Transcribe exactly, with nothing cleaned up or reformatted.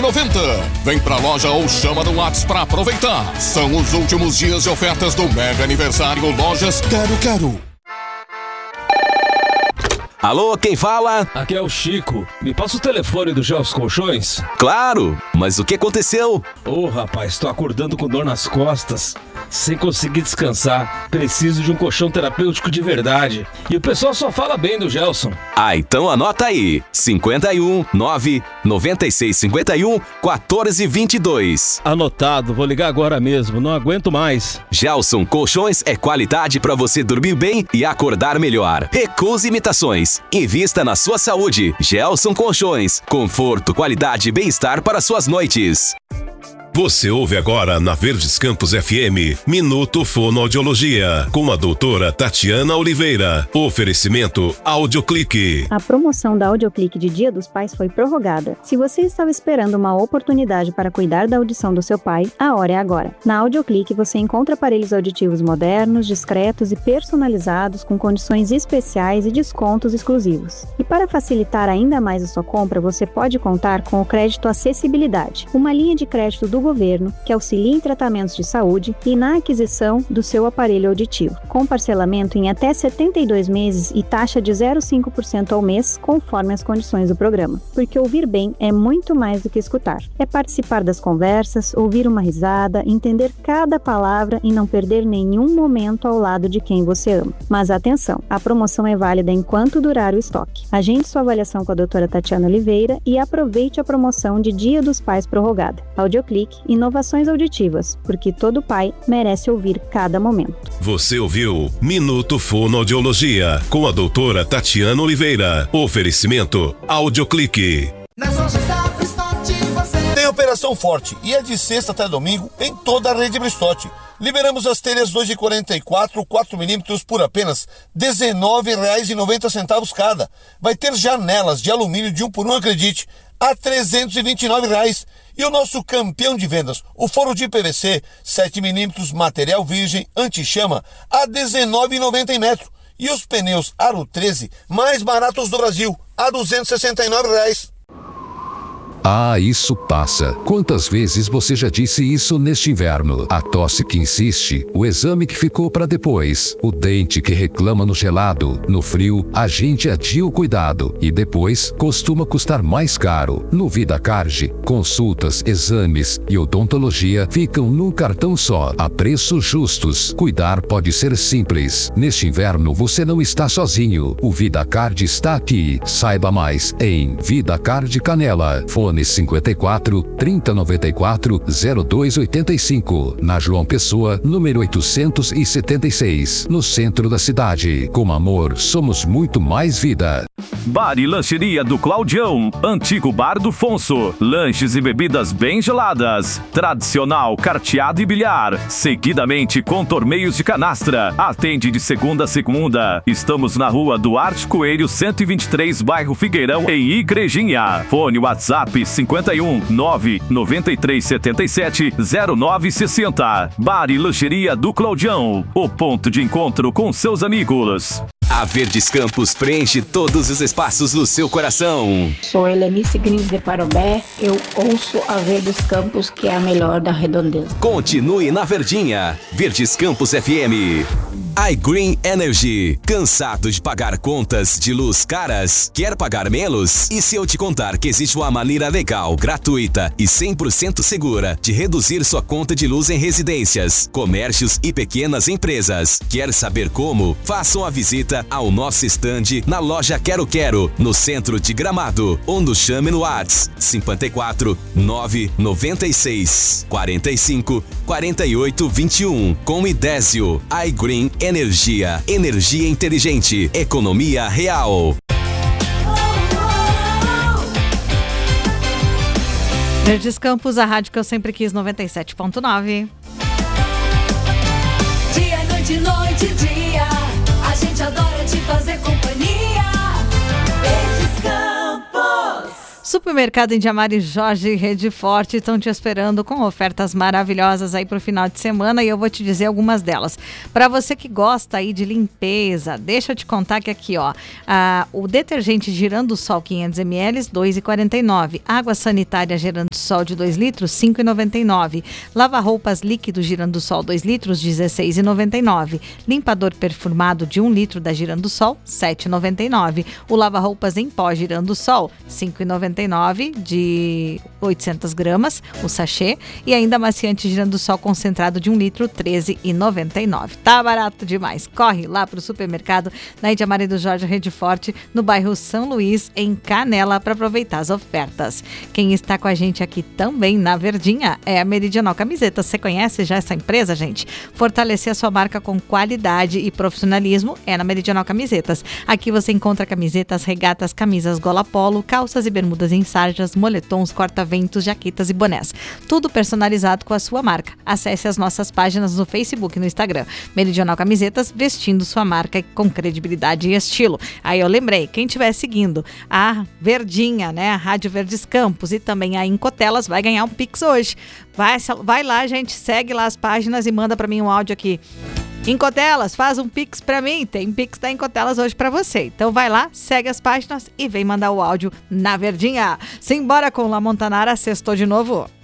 noventa. Vem pra loja ou chama no WhatsApp pra aproveitar. São os últimos dias de ofertas do Mega Aniversário Lojas Quero Quero. Alô, quem fala? Aqui é o Chico. Me passa o telefone do Gelson Colchões? Claro, mas o que aconteceu? Ô, oh, rapaz, tô acordando com dor nas costas, sem conseguir descansar. Preciso de um colchão terapêutico de verdade. E o pessoal só fala bem do Gelson. Ah, então anota aí. cinco um, nove, nove seis, cinco um, quatro vinte e dois. Anotado, vou ligar agora mesmo, não aguento mais. Gelson Colchões é qualidade para você dormir bem e acordar melhor. Recuse imitações. Invista na sua saúde. Gelson Colchões. Conforto, qualidade e bem-estar para suas noites. Você ouve agora na Verdes Campos F M, Minuto Fonoaudiologia, com a doutora Tatiana Oliveira. Oferecimento Audioclique. A promoção da Audioclique de Dia dos Pais foi prorrogada. Se você estava esperando uma oportunidade para cuidar da audição do seu pai, a hora é agora. Na Audioclique você encontra aparelhos auditivos modernos, discretos e personalizados com condições especiais e descontos exclusivos. E para facilitar ainda mais a sua compra, você pode contar com o crédito Acessibilidade, uma linha de crédito do governo que auxilia em tratamentos de saúde e na aquisição do seu aparelho auditivo, com parcelamento em até setenta e dois meses e taxa de zero vírgula cinco por cento ao mês, conforme as condições do programa. Porque ouvir bem é muito mais do que escutar. É participar das conversas, ouvir uma risada, entender cada palavra e não perder nenhum momento ao lado de quem você ama. Mas atenção, a promoção é válida enquanto durar o estoque. Agende sua avaliação com a doutora Tatiana Oliveira e aproveite a promoção de Dia dos Pais prorrogada. Audioclique, inovações auditivas, porque todo pai merece ouvir cada momento. Você ouviu Minuto Fonoaudiologia com a doutora Tatiana Oliveira. Oferecimento Audioclique. Nas lojas da Bristote você tem Operação Forte e é de sexta até domingo em toda a rede Bristote. Liberamos as telhas dois de quarenta e quatro, quatro milímetros por apenas dezenove reais e noventa centavos cada. Vai ter janelas de alumínio de um por um, acredite, a trezentos e vinte e nove reais. E o nosso campeão de vendas, o forro de P V C sete milímetros, material virgem, anti-chama, a dezenove reais e noventa centavos em metro. E os pneus Aro treze, mais baratos do Brasil, a duzentos e sessenta e nove reais. Ah, isso passa. Quantas vezes você já disse isso neste inverno? A tosse que insiste, o exame que ficou para depois, o dente que reclama no gelado. No frio, a gente adia o cuidado e depois costuma custar mais caro. No VidaCard, consultas, exames e odontologia ficam num cartão só, a preços justos. Cuidar pode ser simples. Neste inverno você não está sozinho. O VidaCard está aqui. Saiba mais em VidaCard Canela. Fone cinquenta e quatro, trinta, noventa e quatro, zero dois oitenta e cinco, na João Pessoa, número oitocentos e setenta e seis, no centro da cidade. Com amor, somos muito mais vida. Bar e Lancheria do Claudião, antigo Bar do Fonso. Lanches e bebidas bem geladas. Tradicional, carteado e bilhar. Seguidamente com torneios de canastra. Atende de segunda a segunda. Estamos na rua Duarte Coelho, cento e vinte e três, bairro Figueirão, em Igrejinha. Fone WhatsApp cinquenta e um, nove, noventa e três, setenta e sete, zero nove sessenta. Bar e Lancheria do Claudião, o ponto de encontro com seus amigos. A Verdes Campos preenche todos os espaços do seu coração. Sou Helenice Grins de Parobé, eu ouço a Verdes Campos, que é a melhor da redondeza. Continue na Verdinha. Verdes Campos F M. iGreen Energy. Cansado de pagar contas de luz caras? Quer pagar menos? E se eu te contar que existe uma maneira legal, gratuita e cem por cento segura de reduzir sua conta de luz em residências, comércios e pequenas empresas? Quer saber como? Faça uma visita ao nosso estande na loja Quero Quero, no centro de Gramado, ou nos chame no WhatsApp cinquenta e quatro, nove, noventa e seis, quarenta e cinco, quarenta e oito, vinte e um, com Idésio. iGreen Energia, energia inteligente, economia real. Verdes Campos, a rádio que eu sempre quis, noventa e sete ponto nove. Dia, noite, noite, dia, a gente adora te fazer companhia. Verdes Campos. Supermercado Indiamar e Jorge Rede Forte estão te esperando com ofertas maravilhosas aí pro final de semana e eu vou te dizer algumas delas. Para você que gosta aí de limpeza, deixa eu te contar que aqui, ó, a, o detergente Girando Sol quinhentos mililitros, dois reais e quarenta e nove centavos. Água sanitária Girando Sol de dois litros, cinco reais e noventa e nove centavos. Lava-roupas líquido Girando Sol dois litros, dezesseis reais e noventa e nove centavos. Limpador perfumado de um litro da Girando Sol, sete reais e noventa e nove centavos. O lava-roupas em pó Girando Sol, cinco reais e noventa e nove centavos de oitocentas gramas, o sachê, e ainda amaciante Girando Sol concentrado de um litro, treze reais e noventa e nove centavos. Tá barato demais. Corre lá pro supermercado na Indiamar e do Jorge Rede Forte, no bairro São Luís, em Canela, para aproveitar as ofertas. Quem está com a gente aqui também na Verdinha é a Meridional Camisetas. Você conhece já essa empresa, gente? Fortalecer a sua marca com qualidade e profissionalismo é na Meridional Camisetas. Aqui você encontra camisetas, regatas, camisas gola polo, calças e bermudas em sarjas, moletons, corta-ventos, jaquetas e bonés. Tudo personalizado com a sua marca. Acesse as nossas páginas no Facebook e no Instagram. Meridional Camisetas, vestindo sua marca com credibilidade e estilo. Aí eu lembrei, quem estiver seguindo a Verdinha, né, a Rádio Verdes Campos e também a Incotelas, vai ganhar um Pix hoje. Vai, vai lá, gente, segue lá as páginas e manda para mim um áudio aqui. Incotelas, faz um Pix pra mim, tem Pix da Incotelas hoje pra você. Então vai lá, segue as páginas e vem mandar o áudio na Verdinha. Simbora com La Montanara, sextou de novo.